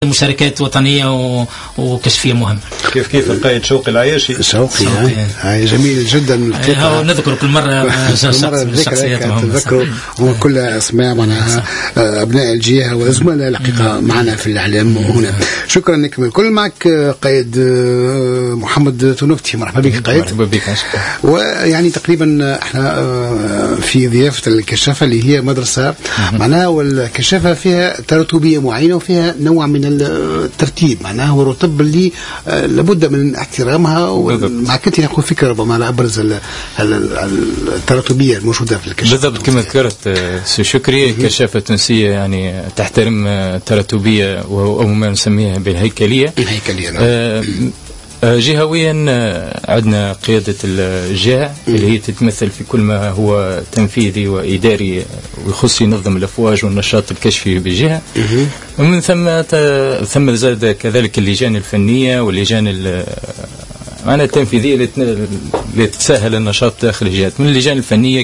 مشاركات وطنية وكشفية مهمة. كيف القائد شوقي العياشي. شوقي جميل جدا. نذكر كل مرة شخصيات مهمة تذكروا وكل أسماء معناها أبناء الجهة والزملاء الحقيقة معنا في الإعلام هنا. شكرا لك. الكل معك قائد محمد تونفتي. مرحبا بك قائد. مرحبا بك. ويعني تقريبا احنا في ضيافة الكشافة اللي هي مدرسة معناها، والكشافة فيها تراتبية معينة وفيها نوع من الترتيب معناها ورتب اللي لابد من احترامها. ومع كنت نقول فكرة ربما على أبرز التراتبية الموجودة في الكشافة. بالضبط كما ذكرت سي شكري. الكشافة التونسية يعني تحترم التراتبية أو ما نسميها بالهيكلية. جهويا عندنا قيادة الجهة اللي هي تتمثل في كل ما هو تنفيذي وإداري ويخص ينظم الأفواج والنشاط الكشفي بالجهة. ومن ثم زاد كذلك اللجان الفنية واللجان معنا التنفيذية اللي تسهل النشاط داخل الجهات. من اللجان الفنية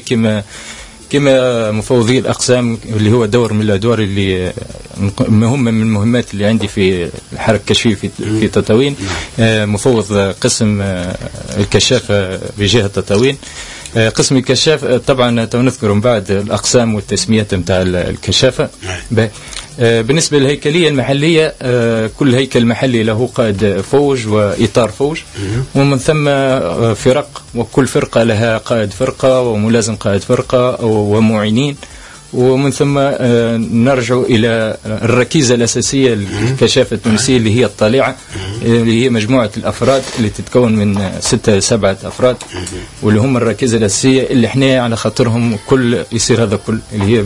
كما مفوضي الأقسام اللي هو دور من الأدوار اللي مهمة من المهمات اللي عندي في الحركة الكشفية في تطاوين. مفوض قسم الكشافة بجهة تطاوين. قسم الكشافة طبعا نذكر من بعد الأقسام والتسميات متاع الكشافة. بالنسبة للهيكلية المحلية كل هيكل محلي له قائد فوج وإطار فوج، ومن ثم فرق، وكل فرقة لها قائد فرقة وملازم قائد فرقة ومعينين. ومن ثم نرجع إلى الركيزة الأساسية للكشافة التونسية اللي هي الطالعة، اللي هي مجموعة الأفراد اللي تتكون من 6-7 أفراد، واللي هم الركيزة الأساسية اللي احنا على خاطرهم كل يصير هذا كل اللي هي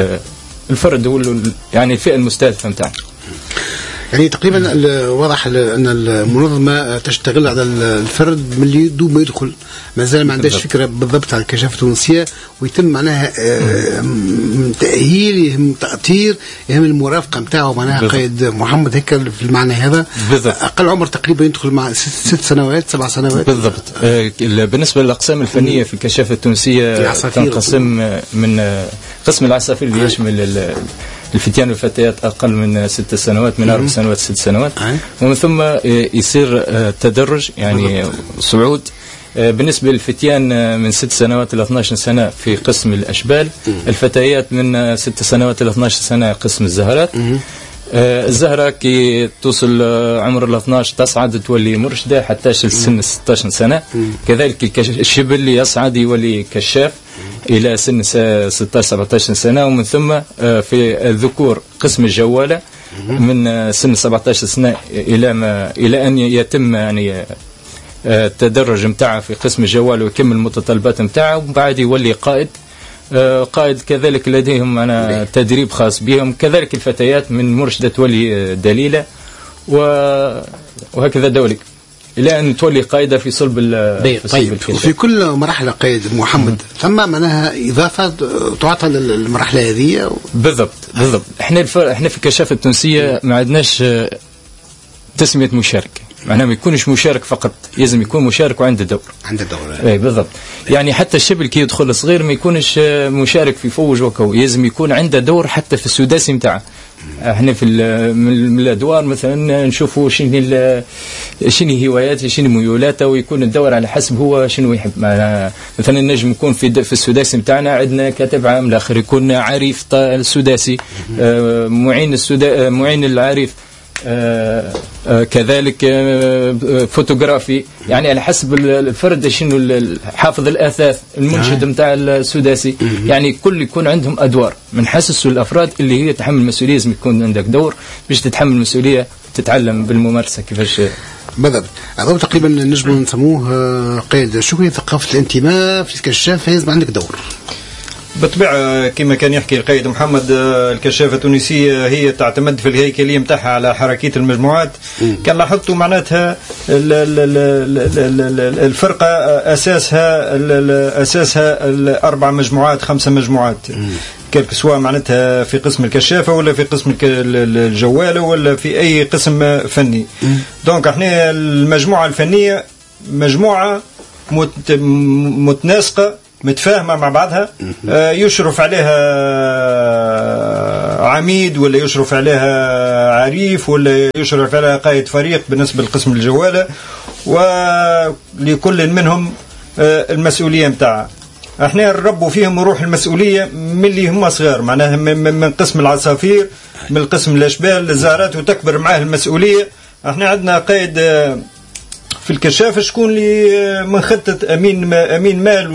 الفرد يعني الفئة المستهدفة متاعنا. يعني تقريبا واضح أن المنظمة تشتغل على الفرد من اللي دوب ما يدخل، ما زال ما عندهاش فكرة بالضبط على الكشافة التونسية، ويتم معناها تأهيل، يهم تأطير، يهم المرافقة متاعه معناها قائد محمد هيك في المعنى هذا. بالضبط. أقل عمر تقريبا يدخل مع 6 سنوات 7 سنوات. بالضبط. بالنسبة للأقسام الفنية في الكشافة التونسية تنقسم من قسم العصافير اللي يشمل الفتيان والفتيات أقل من 6 سنوات، من 4 سنوات 6 سنوات، ومن ثم يصير تدرج يعني صعود. بالنسبة للفتيان من 6 سنوات إلى 12 سنة في قسم الأشبال، الفتيات من 6 سنوات إلى 12 سنة قسم الزهرات. الزهرة كي توصل عمر ال 12 تصعد تولي مرشدة حتى سن 16 سنة. كذلك الشبل اللي يصعد يولي كشاف إلى سن 16-17 سنة. ومن ثم في الذكور قسم الجوالة من سن 17 سنة إلى أن يتم يعني التدرج متاعه في قسم الجوالة ويكمل المتطلبات متاعه، وبعد يولي قائد كذلك لديهم أنا تدريب خاص بهم. كذلك الفتيات من مرشدة تولي دليلة وهكذا دولك إلى أن تولي قائدة في صلب طيب. وفي كل مراحل قائد محمد ثم معناها إضافة تعطى للمرحلة هذه. بالضبط. احنا في الكشافة التونسية ما عندناش تسمية مشارك، معناه ما يكونش مشارك فقط، لازم يكون مشارك وعنده دور. اي بالضبط. يعني حتى الشبل كي يدخل صغير ما يكونش مشارك في فوج وكو، لازم يكون عنده دور حتى في السداسي متاعه. احنا في من الادوار مثلا نشوفوا شنو هواياته، شنو ميولاته، ويكون الدور على حسب هو شنو يحب. مثلا نجم يكون في السداسي متاعنا عندنا كاتب عام، الاخر يكون عارف السداسي، معين العارف، كذلك فوتوغرافي، يعني على حسب الفرد شنو حافظ الأثاث، المنشد متاع السداسي، يعني كل يكون عندهم أدوار من حسسوا الأفراد اللي هي تحمل مسؤولية. لازم يكون عندك دور باش تتحمل مسؤولية، تتعلم بالممارسة كيفاش. بالضبط. هذا تقريبا نجم نسموه قيد شكري ثقافة الانتماء في الكشافة، لازم عندك دور. بالطبيعة كما كان يحكي القائد محمد، الكشافة التونسية هي تعتمد في الهيكلية متاعها على حركية المجموعات. كان لاحظتوا معناتها الفرقة أساسها 4 مجموعات 5 مجموعات، سواء معناتها في قسم الكشافة ولا في قسم الجوالة ولا في أي قسم فني. دونك احنا المجموعة الفنية مجموعة متناسقة متفاهمة مع بعضها، يشرف عليها عميد ولا يشرف عليها عريف ولا يشرف عليها قائد فريق بالنسبة لقسم الجوالة، ولكل منهم المسؤولية متاعها. احنا نربوا فيهم روح المسؤولية من اللي هم صغار، معناها من قسم العصافير، من قسم الأشبال الزهرات، وتكبر معاه المسؤولية. احنا عندنا قائد في الكشافة شكون اللي منخطط أمين مال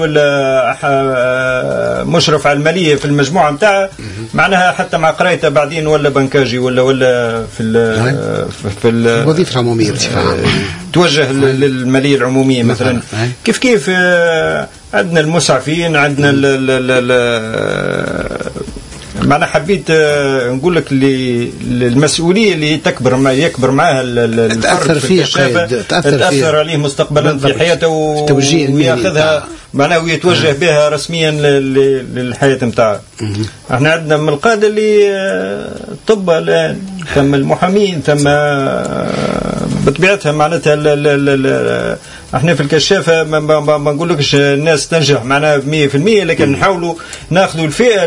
ولا مشرف على المالية في المجموعة متاعها، معناها حتى مع قرايته بعدين ولا بنكاجي ولا في الوظيفة العمومية توجه للمالية العمومية مثلا. كيف عندنا المسعفين، عندنا معناها حبيت نقول لك المسؤوليه اللي يكبر معها الفرد في الكشافه تأثر عليه مستقبلا في حياته وياخذها معناه ويتوجه بها رسميا للحياه نتاعها. احنا عندنا من القاده اللي طب الان، ثم المحامين، ثم بطبيعتها معناتها احنا في الكشافه ما نقولكش الناس تنجح معناها ب 100%، لكن نحاولوا ناخذوا الفئه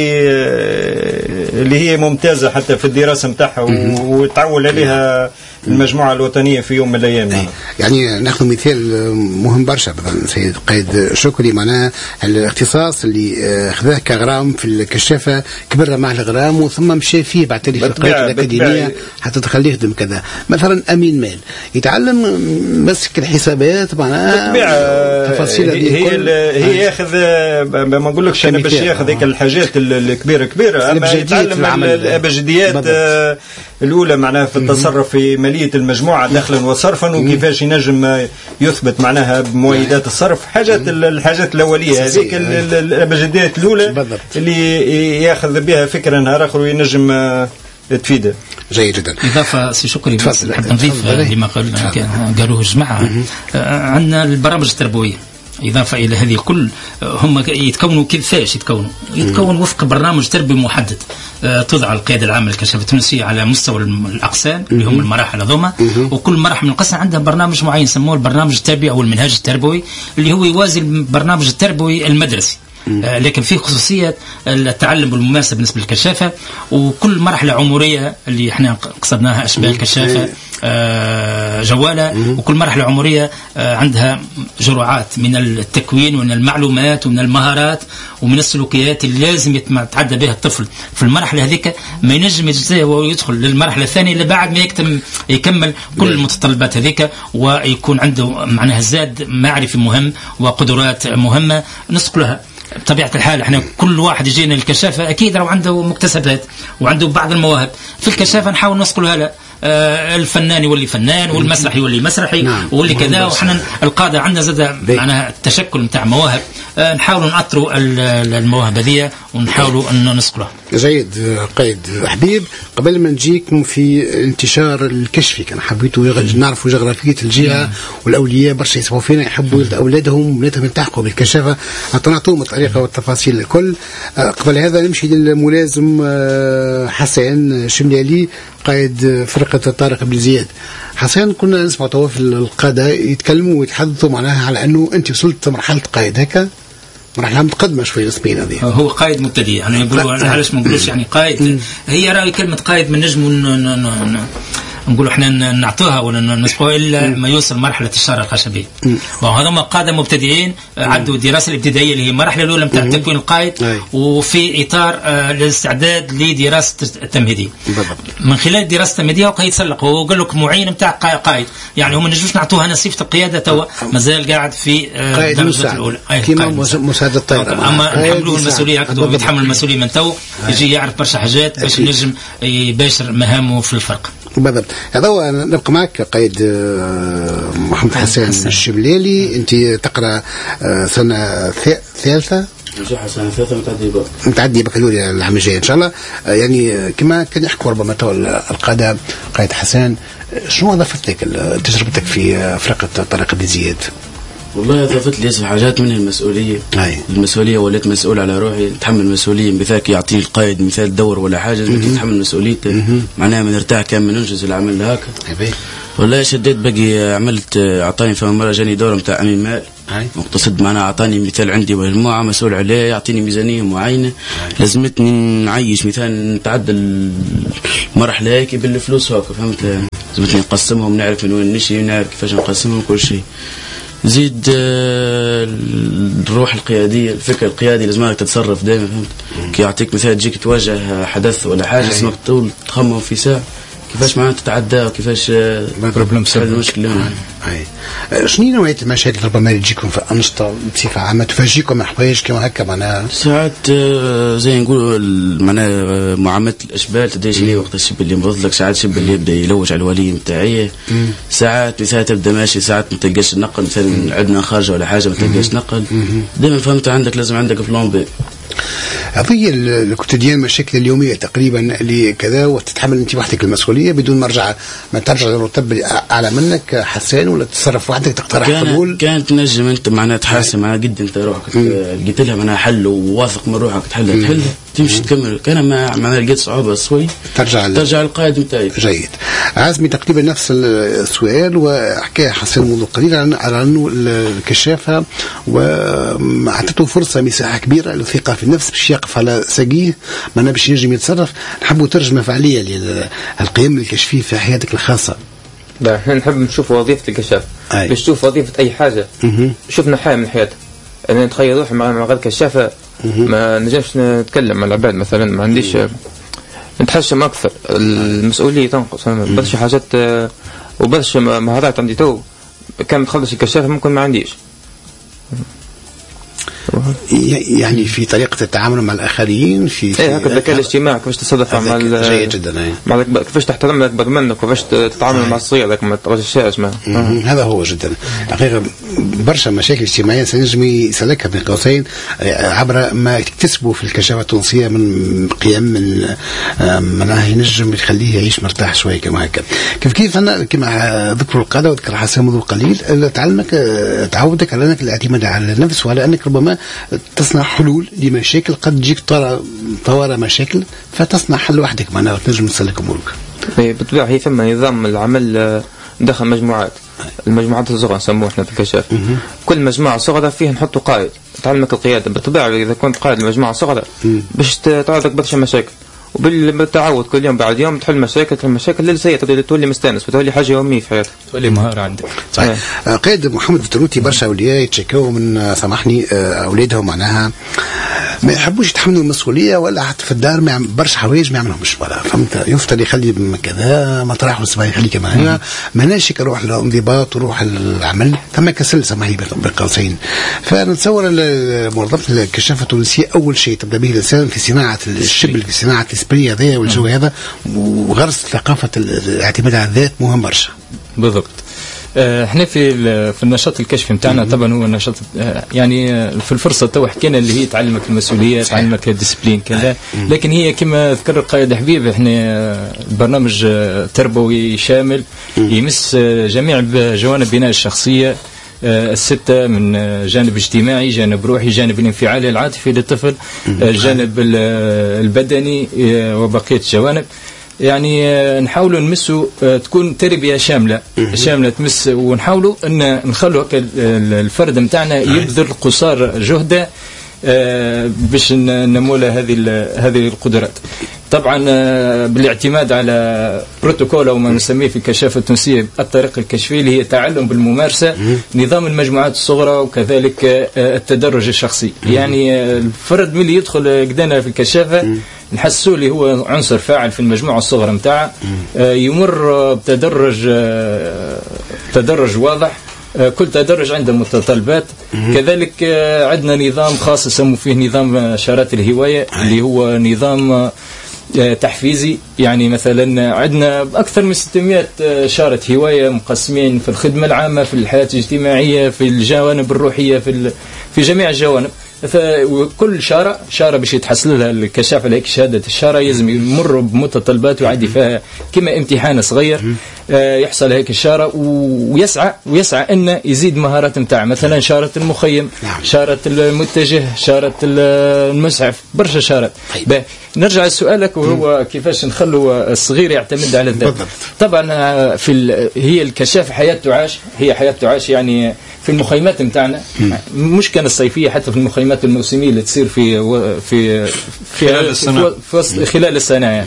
اللي هي ممتازه حتى في الدراسه نتاعها وتعول عليها المجموعه الوطنيه في يوم من الايام. يعني ناخذ مثال مهم برشا، مثلا سيد قائد شكري معناها الاختصاص اللي خذاه كغرام في الكشافه، كبر معه الغرام وثم مشى فيه بعد تاريخ القراءه الاكاديميه حتى تخليه يخدم كذا. مثلا امين مال يتعلم مسك الحسابات معناها تفاصيل هي ياخذ ما نقولكش انا باش ياخذ هيك الحاجات الكبيره اما يتعلم الابجديات الاولى معناها في التصرف في ماليه المجموعه دخلا وصرفا، وكيفاش ينجم يثبت معناها بمؤيدات الصرف، الحاجات الاوليه هذيك الابجديات الاولى بالضبط. اللي ياخذ بها فكره نهار اخر وينجم تفيده. جيد جدا. إضافة سي شكري نحب نضيف لما قالوه الجماعة، عندنا البرامج التربوية إضافة إلى هذه الكل، هم يتكونوا كيفاش يتكون وفق برنامج تربوي محدد تضع القيادة العامة للكشافة التونسية على مستوى الأقسام اللي هم المراحل هذوما، وكل مرحلة من القسم عندها برنامج معين يسموه البرنامج التربوي أو المنهاج التربوي اللي هو يوازي البرنامج التربوي المدرسي. لكن في خصوصية التعلم والممارسة بالنسبة للكشافة، وكل مرحلة عمرية اللي احنا قصدناها أشبال كشافة جوالة، وكل مرحلة عمرية عندها جرعات من التكوين ومن المعلومات ومن المهارات ومن السلوكيات اللي لازم يتعدى بها الطفل في المرحلة هذيك، ما ينجم يجزيه ويدخل للمرحلة الثانية اللي بعد ما يكمل كل المتطلبات هذيك ويكون عنده معناها زاد معرفي مهم وقدرات مهمة نسقلها. بطبيعة الحال احنا كل واحد يجينا الكشافة اكيد لو عنده مكتسبات وعنده بعض المواهب في الكشافة نحاول نسقلها له، الفنان يولي فنان والمسرحي يولي مسرحي واللي كذا، وحنا القادة عندنا زاد معناها التشكل نتاع مواهب، نحاولوا نأطروا المواهب هذه ونحاولوا أن نسقلها. جيد. قائد حبيب، قبل ما نجيكم في انتشار الكشفي كان حبيتوا نعرفوا جغرافية الجهة والأولياء برشا يسمعوا فينا يحبوا أولادهم وبناتهم يلتحقوا بالكشافة، نعطوهم الطريقة والتفاصيل الكل. قبل هذا نمشي للملازم حسن شملالي قائد فرقة طارق بن زياد. حسن كنا نسمع توا في القادة يتكلموا ويتحدثوا معناها على أنه أنت وصلت مرحلة قائد هكا، مرحلة متقدمة شوي نسبيا هذه. هو قائد مبتدئ يعني يقولوا علاش ما نقولوش يعني قائد، هي رأي كلمة قائد من نجم نقولوا احنا نعطوها ولا نسقوها الا ما يوصل مرحله الشارع الخشبي. وهذا ما قاده مبتدئين عدوا الدراسه الابتدائيه اللي هي المرحله الاولى نتاع تكوين القائد، وفي اطار الاستعداد لدراسه التمهيديه. من خلال الدراسه التمهيديه وقد يتسلق وقال لك معين نتاع قائد، يعني هم نجوش نعطوها نصيفه القياده توا مازال قاعد في الدرجه الاولى كيما مساعد الطائره، اما نحملوه المسؤوليه هكذا ويتحمل المسؤوليه من تو يجي يعرف برشا حاجات باش ينجم يباشر مهامه في الفرق. بالضبط. هذا هو. نبقى معك قائد محمد حسن الشبلالي، انت تقرا سنه ثالثه سنه ثالثه متعدي بكالوريا العام الجاي ان شاء الله. يعني كما كان يحكوا ربما تو القاده قائد حسن، شنو اضافت لك تجربتك في فرقه طارق بن زياد؟ والله اضافت لي ياسر حاجات، منها المسؤوليه وليت مسؤول على روحي، نتحمل مسؤوليه. بذاك يعطيني القائد مثال دور ولا حاجه نتحمل مسؤوليته، معناها من ارتاح كان من ننجز العمل هكا. والله شديت باقي عملت اعطاني في مرة جاني دورة متاع امين مال مقتصد معنا، اعطاني مثال عندي مجموعة مسؤول عليه، يعطيني ميزانية معينة لازمتني نعيش مثال نتعدى المرحلة هيك بالفلوس هاك فهمت، لازمتني نقسمهم نعرف من وين نشي نعرف كيفاش نقسمهم كل شيء. زيد الروح القيادية الفكر القيادي لازمك تتصرف دائما فهمت، كي يعطيك مثال تجيك تواجه حدث ولا حاجة لازمك تطول تخمم في ساعة كيفاش معناتها تتعدى وكيفاش بروبلم تحل المشكلة. شنو نوعية المشاكل ربما اللي تجيكم في أنشطة بصفة عامة تفاجئكم حوايج كما هكا معناها؟ ساعات زي نقولوا معناها معاملة الأشبال تديش لي وقت الشب اللي مرض لك، ساعات الشب اللي يبدأ يلوج على الولي متاعيه، ساعات مثلا تبدأ ماشي ساعات ما تلقاش النقل، مثلا عندنا خارجة ولا حاجة ما تلقاش نقل، دائما فهمت عندك لازم عندك بلان بي. هذه الكوتيديان المشاكل اليومية تقريبا اللي كذا وتتحمل أنت وحدك المسؤولية بدون ما ترجع للرتب أعلى منك حسان ولا تتصرف وحدك تقترح حلول؟ كانت نجم أنت معناها تحاسب معناها قد أنت روحك لقيت لها معناها حل وواثق من روحك تحلها تمشي تكمل. كان معناها لقيت صعوبة شوي ترجع للقائد نتاعك. جيد. عازمي تقريبا نفس السؤال وحكى حسن منذ قليل على أنه الكشافة وأعطته فرصة مساحة كبيرة للثقة في النفس باش يقف على ساقيه ما باش ينجم يتصرف. نحبوا ترجمة فعلية للقيم الكشفية في حياتك الخاصة. لا احنا نحب نشوف وظيفة الكشاف باش تشوف وظيفة أي حاجة شوفنا حاجة من حياته. أنا نتخيل روحي مع غير كشافة ما نجمش نتكلم مع العباد مثلا، ما عنديش نتحشم أكثر، المسؤولية تنقص برشا حاجات وبرشا مهارات عندي تو كان تخلص الكشافة ممكن ما عنديش. يعني في طريقة التعامل مع الآخرين في هكذا الذكاء الاجتماعي كيفاش تتصرف مع جيد جدا مع كيفاش تحترم الأكبر منك وكيفاش تتعامل مع الصغير لكن ما تغشاش هذا هو جدا حقيقة. برشا مشاكل اجتماعية سنجم يسلكها بين قوسين عبر ما تكتسبه في الكشافة التونسية من قيم من منها ينجم يخليه يعيش مرتاح شوية كما هكذا. كيف أنا كما ذكر القادة وذكر حسن منذ قليل تعلمك تعودك على أنك الاعتماد على النفس وعلى أنك ربما تصنع حلول لمشاكل قد تجيك طوارئ مشاكل فتصنع حل وحدك معناها تنجم تسلك أمورك. بالطبيعة هي ثم نظام العمل داخل مجموعات، المجموعات الصغرى نسموه احنا في الكشاف. كل مجموعة صغرى فيها نحطوا قائد تعلمك القيادة. بالطبيعة إذا كنت قائد المجموعة صغرى باش تعرضك برشا مشاكل وبالتعود كل يوم بعد يوم تحل مشاكل للسيئة تولي مستانس وتولي حاجة يومية في حياتك تولي مهارة عندك. صحيح. قائد محمد التروتي برشا أولياء يتشكوا من سامحني أولادهم معناها ما يحبوش يتحملوا المسؤولية ولا حتى في الدار برشا حوايج ما يعملهمش ولا فهمت يفتر يخلي كذا مطرح والسباع يخلي كما هي ما ناشك روح الانضباط وروح العمل ثم كسل سامحني بقوسين. فنتصور منظمة الكشافة التونسية أول شيء تبدأ به الإنسان في صناعة الشبل في صناعة الإسبري هذا والجو هذا وغرس ثقافة الاعتماد على الذات مهم برشا. بالضبط. احنا في النشاط الكشفي نتاعنا طبعا هو نشاط يعني في الفرصه تو حكينا اللي هي تعلمك المسؤوليه تعلمك الديسبلين كذا، لكن هي كما ذكر القائد حبيب احنا برنامج تربوي شامل يمس جميع جوانب بناء الشخصيه الستة من جانب اجتماعي جانب روحي جانب الانفعالي العاطفي للطفل الجانب البدني وبقية الجوانب. يعني نحاولوا نمسوا تكون تربية شاملة تمس ونحاولوا أن نخلوا الفرد متاعنا يبذل قصار جهده باش ننمو له هذه القدرات. طبعا بالاعتماد على بروتوكول او ما نسميه في الكشافة التونسية الطريقة الكشفية اللي هي تعلم بالممارسة نظام المجموعات الصغرى وكذلك التدرج الشخصي. يعني الفرد من اللي يدخل قدنا في الكشافة نحسوا اللي هو عنصر فاعل في المجموعة الصغرى متاعه يمر بتدرج واضح كل تدرج عنده متطلبات. كذلك عندنا نظام خاص يسموا فيه نظام شارات الهواية اللي هو نظام تحفيزي. يعني مثلا عندنا أكثر من 600 شارة هواية مقسمين في الخدمة العامة في الحياة الاجتماعية في الجوانب الروحية في جميع الجوانب. وكل شارة باش يتحصل لها الكشافة لهيك شهادة الشارة يلزم يمر بمتطلبات ويعدي فيها كما امتحان صغير يحصل هيك الشارة ويسعى أن يزيد مهارات نتاعه، مثلا شارة المخيم، شارة المتجه، شارة المسعف، برشا شارات. نرجع لسؤالك وهو كيفاش نخلوا الصغير يعتمد على الذات. طبعا هي الكشافة حياة تعاش يعني في المخيمات نتاعنا، مش كان الصيفية، حتى في المخيمات الموسمية اللي تصير في خلال السنة يعني.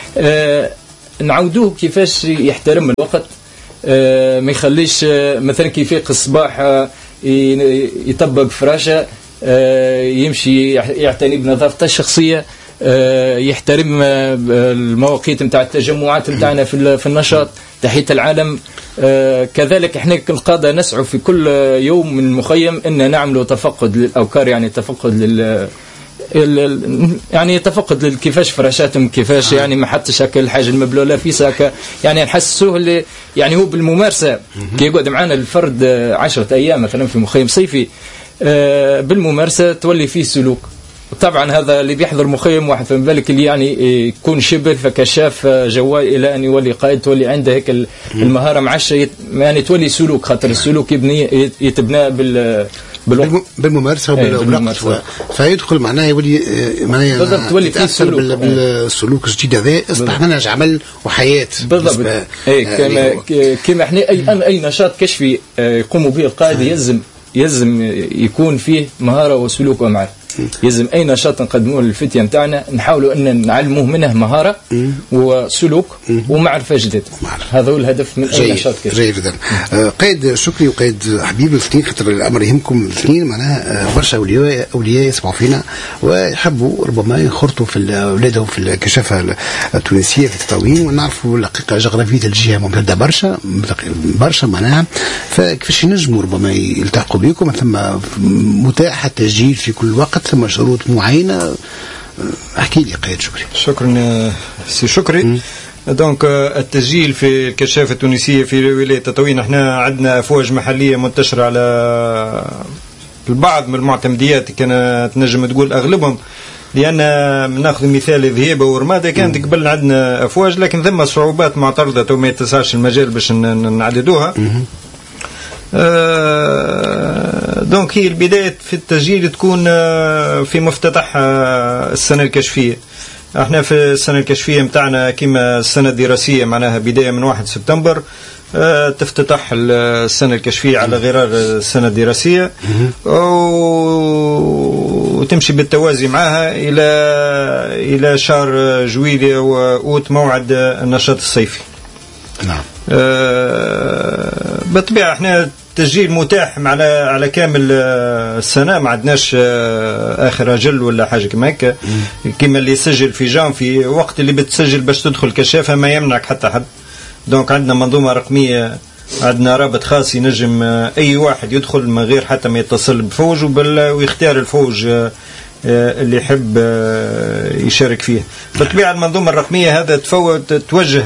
نعودوه كيفاش يحترم الوقت، ما يخليش مثلا كيف يفيق الصباح يطبق فراشة، يمشي يعتني بنظافته الشخصية، يحترم المواقيت نتاع التجمعات نتاعنا في النشاط، تحية العالم. كذلك احنا القادة نسعى في كل يوم من المخيم ان نعمل تفقد للأوكار، يعني تفقد يعني تفقد كيفاش فراشاتهم، كيفاش يعني ما حطش هكا الحاجه المبلوله في ساكه، يعني نحسسوه اللي يعني هو بالممارسه كي يقعد معنا الفرد 10 أيام مثلا في مخيم صيفي، بالممارسه تولي فيه سلوك. طبعا هذا اللي بيحضر مخيم واحد فما بالك اللي يعني يكون شبل فكشاف جوال الى ان يولي قائد، تولي عنده هيك المهاره مع الشيء، يعني تولي سلوك، خاطر السلوك يتبنى بالممارسه وبالوقت، فيدخل معناه يولي معناه تولي فيه سلوك بالسلوك الجديد هذا اصبح منهج عمل وحياه بالضبط. كما احنا اي نشاط كشفي يقوموا به القائد يلزم يكون فيه مهاره وسلوك ومعرفه. يلزم اي نشاط نقدموه للفتية نتاعنا نحاولوا ان نعلموه منه مهاره وسلوك ومعرفه جديده. هذا هو الهدف من اي نشاط كذا. جيد جدا. قائد شكري وقائد حبيب الاثنين، خاطر الامر يهمكم الاثنين، معناها برشا اولياء يسمعوا فينا ويحبوا ربما ينخرطوا في اولادهم في الكشافه التونسيه في التطاوين، ونعرفوا الحقيقه جغرافيه الجهه ممتده برشا معناها، فكيفاش ينجموا ربما يلتحقوا بكم؟ ثم متاح التسجيل في كل وقت، ثم شروط معينة. احكي لي قائد شكري. شكرا سي شكري. دونك التسجيل في الكشافة التونسية في ولاية تطاوين، احنا عندنا أفواج محلية منتشرة على البعض من المعتمديات، كانت نجم تقول أغلبهم، لأن ناخذ مثال ذهيبة ورمادة كانت قبل عندنا أفواج، لكن ثم صعوبات معترضة وما يتسعش المجال باش نعددوها. دونك هي البداية في التسجيل تكون في مفتتح السنة الكشفية. احنا في السنة الكشفية متاعنا كما السنة الدراسية معناها بداية من 1 سبتمبر تفتتح السنة الكشفية على غرار السنة الدراسية، وتمشي بالتوازي معها إلى شهر جويلية وأوت موعد النشاط الصيفي. نعم. بالطبيعة احنا التسجيل متاح على كامل السنة، ما عندناش آخر أجل ولا حاجة كما هكا، كما اللي يسجل في جانفي وقت اللي بتسجل باش تدخل كشافة ما يمنعك حتى حد. دونك عندنا منظومة رقمية، عندنا رابط خاص ينجم أي واحد يدخل من غير حتى ما يتصل بفوج ويختار الفوج اللي يحب يشارك فيه. بالطبيعة المنظومة الرقمية هذا توجه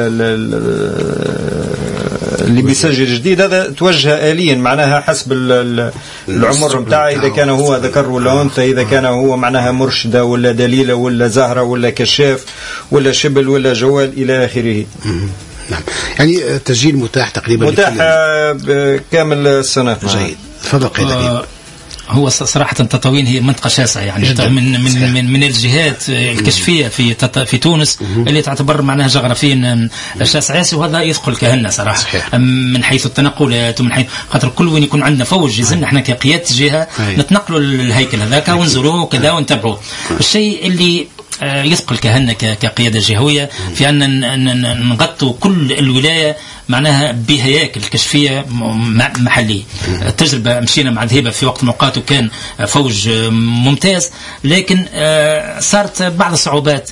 اللي بيسجل جديد هذا توجه آليا، معناها حسب العمر متاعه، إذا كان هو ذكر ولا أنثى، إذا كان هو معناها مرشدة ولا دليلة ولا زهرة ولا كشاف ولا شبل ولا جوال إلى آخره. نعم. يعني التسجيل متاح تقريبا متاح كامل السنة. جيد. تفضل قيد. هو صراحة تطاوين هي منطقة شاسعة، يعني من الجهات الكشفية في تونس اللي تعتبر معناها جغرافيا شاسعة، وهذا يدخل كهنا صراحة. صحيح. من حيث التنقلات ومن حيث خاطر كل وين يكون عندنا فوج يزلنا احنا كقيادة جهة نتنقلوا الهيكل هذاك ونزوروه وكذا ونتابعوه. الشيء اللي يثقل كهنا كقيادة جهوية في أن نغطوا كل الولاية معناها بهياكل كشفية محلية. التجربة مشينا مع ذهيبة في وقت من الأوقات وكان فوج ممتاز، لكن صارت بعض الصعوبات.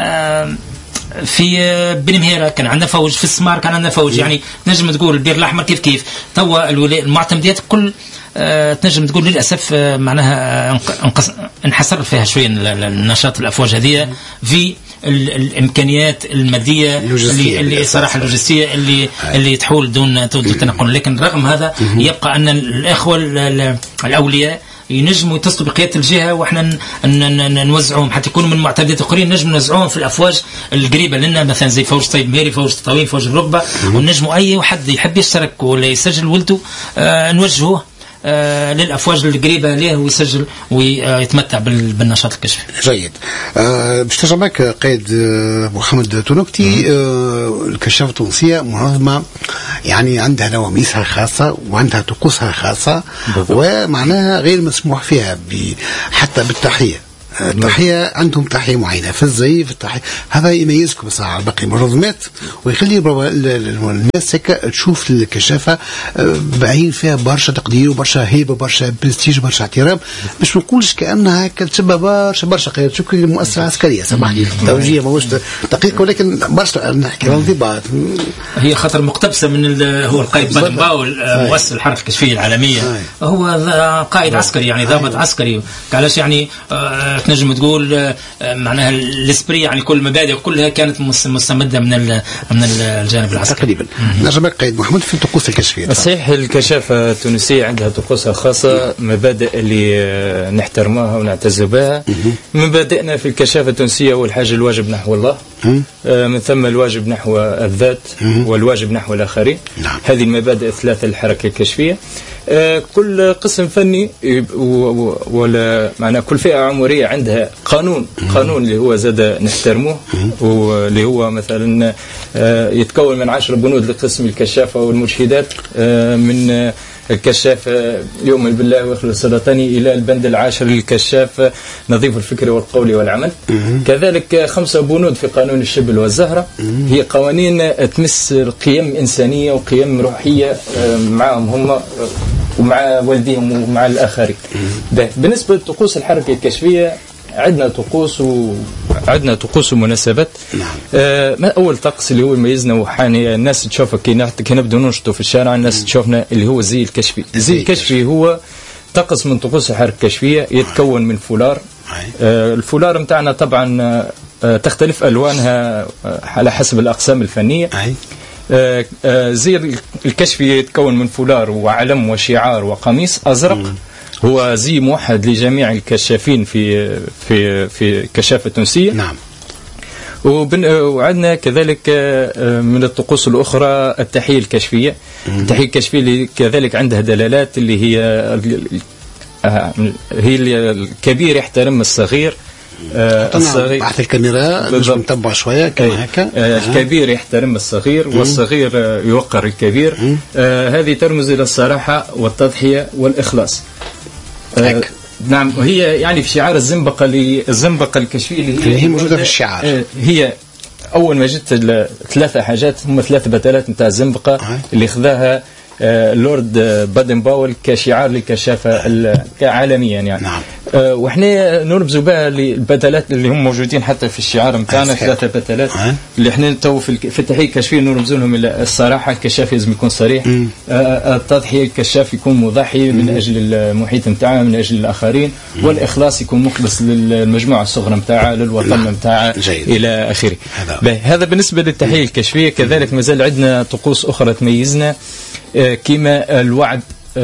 في بن مهيرة كان عندنا فوج، في السمار كان عندنا فوج، يعني نجم تقول البير الأحمر كيف توا المعتمديات كل تنجم تقول للأسف معناها انحصر فيها شوية النشاط الأفواج هذه في الإمكانيات المادية اللي صراحة اللوجستية اللي تحول دون تنقل. لكن رغم هذا يبقى أن الأخوة الأولياء ينجموا يتصلوا بقياده الجهه، واحنا نوزعوهم حتى يكونوا من معتمدات اخرين، نجم نوزعوهم في الافواج القريبه لنا، مثلا زي فوج طيب ميري، فوج تطاوين، فوج الركبه، ونجموا اي واحد يحب يشترك ولا يسجل ولده نوجهوه للافواج القريبه له ويسجل ويتمتع بالنشاط الكشفي. جيد. باش ترجع معك قائد محمد تونكتي. الكشافه التونسيه منظمه يعني عندها نواميسها الخاصه وعندها طقوسها الخاصه، ومعناها غير مسموح فيها حتى بالتحيه. التحية عندهم تحية معينة في الزي، في التحية هذا يميزكم بصراحة على باقي المنظمات، ويخلي الناس هيك تشوف الكشافة بعين فيها برشا تقدير وبرشا هيبة، برشا برستيج، برشا احترام، مش نقولش كأنها هيك تشبه برشا قيادة شكل المؤسسة العسكرية. سامحني التوجيه ماهوش دقيق، ولكن برشا نحكي عن انضباط. هي خطر مقتبسة من هو القائد بادن باول مؤسس الحركة الكشفية العالمية، هو قائد عسكري يعني ضابط عسكري، علاش يعني تنجم تقول معناها الاسبري يعني كل المبادئ كلها كانت مستمده من الجانب العسكري تقريبا. نجم قائد محمد في الطقوس الكشفيه. صحيح الكشافه التونسيه عندها طقوسها خاصه، مبادئ اللي نحترمها ونعتز بها. مبادئنا في الكشافه التونسيه اول حاجه الواجب نحو الله، من ثم الواجب نحو الذات، والواجب نحو الاخرين. هذه المبادئ الثلاثه للحركه الكشفيه. كل قسم فني ولا معنى كل فئة عمرية عندها قانون اللي هو زاد نحترموه، واللي هو مثلا يتكون من 10 بنود لقسم الكشافة والمرشدات، من الكشاف يؤمن بالله ويخلص السرطاني إلى البند العاشر للكشاف نظيف الفكر والقول والعمل. كذلك 5 بنود في قانون الشبل والزهرة، هي قوانين تمس قيم إنسانية وقيم روحية معهم هم ومع والديهم ومع الآخرين. بالنسبة لطقوس الحركة الكشفية عندنا طقوس ومناسبات. أول طقس اللي هو يميزنا وحاني الناس تشوفك كي نبدو ننشطوا في الشارع، الناس تشوفنا اللي هو الزي الكشفي. الزي الكشفي هو طقس من طقوس الحركة الكشفية، يتكون من فولار. الفولار متاعنا طبعا تختلف ألوانها على حسب الأقسام الفنية. زي الكشفي يتكون من فولار وعلم وشعار وقميص أزرق، هو زي موحد لجميع الكشافين في الكشافة التونسية. نعم. وعندنا كذلك من الطقوس الأخرى التحية الكشفية. التحية الكشفية اللي كذلك عندها دلالات اللي هي الكبير يحترم الصغير. الصغير تحت الكاميرا نتبع شويه كما هكا. الكبير يحترم الصغير والصغير يوقر الكبير. هذه ترمز الى الصراحه والتضحيه والاخلاص. نعم. وهي يعني في شعار الزنبقه الكشفيه اللي هي موجوده في الشعار. هي اول ما جت 3 حاجات، هم 3 بتالات نتاع الزنبقه اللي خذاها اللورد بادن باول كشعار للكشافة عالميا يعني. نعم. وإحنا نرمزوا بها البدلات اللي هم موجودين حتى في الشعار متاعنا 3 بدلات اللي إحنا تو في التحية الكشفية نرمزوا لهم الصراحة، الكشاف لازم يكون صريح. التضحية، الكشاف يكون مضحي من أجل المحيط متاعه، من أجل الآخرين. والإخلاص يكون مخلص للمجموعة الصغرى متاعه، للوطن متاعه إلى آخره. هذا بالنسبة للتحية الكشفية. كذلك مازال عندنا طقوس أخرى تميزنا، كما الوعد.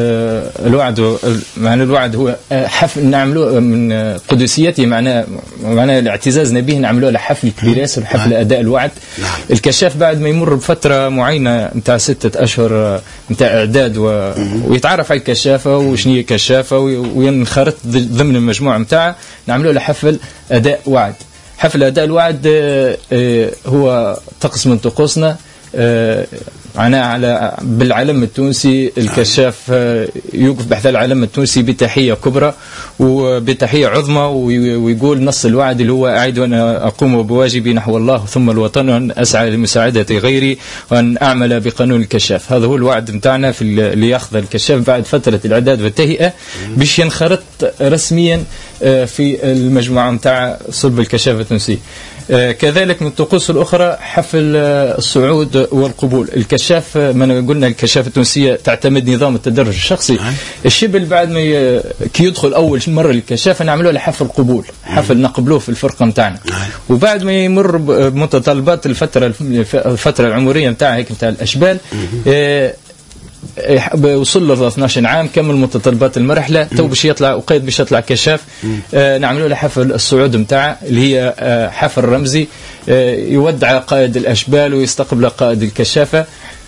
معنى الوعد هو حفل نعمله من قدسيته، معناه الاعتزازنا به نعمله له حفل كبير ياسر، حفل أداء الوعد. الكشاف بعد ما يمر بفترة معينة نتاع 6 أشهر نتاع إعداد ويتعرف على الكشافة وشنو هي كشافة وينخرط ضمن المجموعة نتاعه، نعمله له حفل أداء وعد. حفل أداء الوعد هو طقس من طقوسنا. معناها بالعلم التونسي الكشاف يوقف بحث العلم التونسي بتحية كبرى وبتحية عظمى، ويقول نص الوعد اللي هو أعد وأن أقوم بواجبي نحو الله ثم الوطن، وأن أسعى لمساعدة غيري، وأن أعمل بقانون الكشاف. هذا هو الوعد متاعنا في اللي يأخذ الكشاف بعد فترة الإعداد والتهيئة باش ينخرط رسميا في المجموعة متاع صلب الكشافة التونسية. كذلك من الطقوس الأخرى حفل الصعود والقبول. الكشاف ما قلنا الكشافة التونسية تعتمد نظام التدرج الشخصي. الشبل بعد ما كي يدخل أول مرة الكشافة نعمله له حفل قبول، حفل نقبلوه في الفرقة متاعنا. وبعد ما يمر بمتطلبات الفترة العمرية متاعها هيك متاع الأشبال، وصل له 12 عام كمل متطلبات المرحله تو باش يطلع وقيد باش يطلع كشاف. نعملوا له حفل الصعود نتاعه اللي هي حفل رمزي يودع قائد الاشبال ويستقبل قائد الكشافه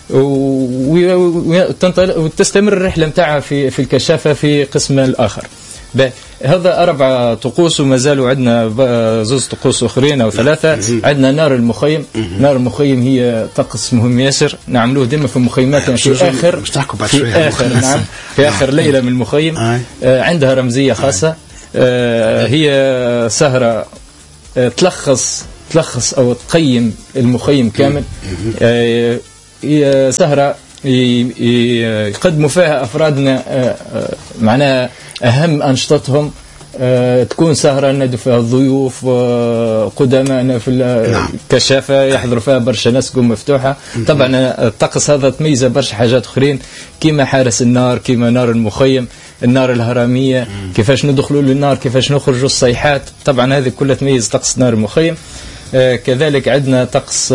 وتستمر الرحله نتاعها في الكشافه في قسم الاخر. هذا 4 طقوس وما زالوا عندنا 2 طقوس اخرين او 3. عندنا نار المخيم. نار المخيم هي طقس مهم ياسر نعملوه دائما في المخيمات يعني في اخر ليله من المخيم. عندها رمزيه خاصه. هي سهره تلخص او تقيم المخيم كامل. هي سهره يقدموا فيها افرادنا معناها أهم أنشطتهم. تكون سهرة ندوا فيها الضيوف قدماءنا في الكشافة يحضروا فيها برشا ناس تكون مفتوحة. طبعا الطقس هذا تميز برشا حاجات أخرين كيما حارس النار كيما نار المخيم النار الهرمية كيفاش ندخلوا للنار كيفاش نخرجوا الصيحات. طبعا هذه كلها تميز طقس نار المخيم. كذلك عندنا طقس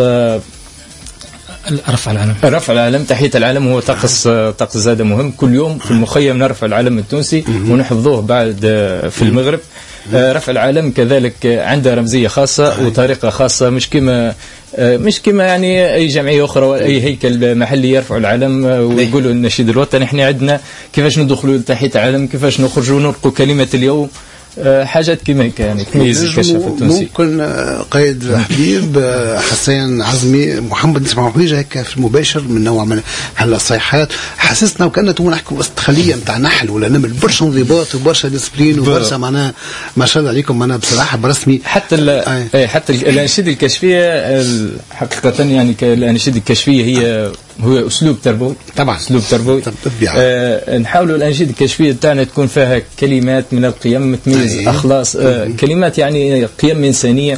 رفع العلم تحية العلم هو طقس زاد مهم. كل يوم في المخيم نرفع العلم التونسي ونحفظوه بعد في المغرب. رفع العلم كذلك عنده رمزية خاصة وطريقة خاصة مش كما يعني أي جمعية أخرى ولا أي هيكل محلي يرفع العلم ويقولوا النشيد الوطني. احنا عندنا كيفاش ندخلوا تحية العلم كيفاش نخرجوا ونلقوا كلمة اليوم حاجات كما يعني تميز الكشاف التونسي. ممكن قائد حبيب حسين عزمي محمد نسمع حويجه هكا في المباشر من نوع من هالصيحات حسسنا وكأننا نحكوا وسط خليه نتاع نحل ولا نمل برشا انضباط وبرشا ديسبلين وبرشا معناها ما شاء الله عليكم معناها بصراحه برسمي. حتى الاناشيد الكشفيه حقيقه يعني الاناشيد الكشفيه هو اسلوب تربوي. طبعا اسلوب تربوي. نحاولوا الاناشيد الكشفيه تاعنا تكون فيها كلمات من القيم تميز اخلاص كلمات يعني قيم انسانيه.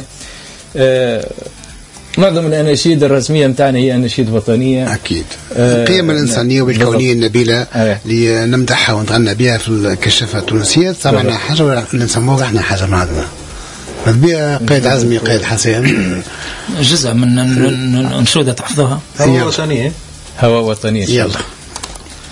معظم الاناشيد الرسميه نتاعنا هي اناشيد وطنيه اكيد. القيم الانسانيه والكونيه النبيله اللي نمدحها ونتغنى بها في الكشافه التونسيه طبعا حاجه نسموها احنا حاجه من عندنا. بها قائد عزمي قائد حسين جزء من انشوده تحفظها هوا وطنيه هوا وطنيه. يلا